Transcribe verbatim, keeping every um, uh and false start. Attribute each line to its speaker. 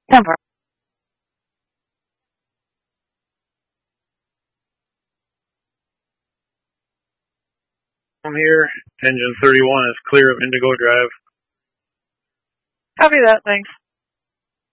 Speaker 1: Temper.
Speaker 2: I'm here. Engine thirty-one is clear of Indigo Drive.
Speaker 1: Copy that, thanks.